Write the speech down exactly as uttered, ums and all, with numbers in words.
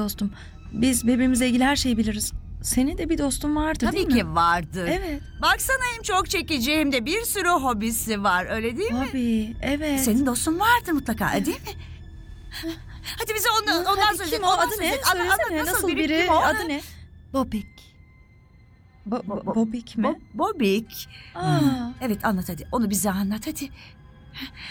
dostum. Biz birbirimize ilgili her şeyi biliriz. Senin de bir dostun vardır değil Tabii mi? ki vardır. Evet. Baksana hem çok çekici hem de bir sürü hobisi var, öyle değil mi? Hobi, evet. Senin dostun vardır mutlaka, değil mi? Hadi bize onu, Hı, ondan hadi söz kim et. o? ondan Adı söz ne? et. Anla- Söylesene. anlat, Nasıl biri? kim o? Adı ne? Bobik. Bo- bo- Bo- Bobik mi? Bo- Bobik. Aa. Evet, anlat hadi. Onu bize anlat hadi.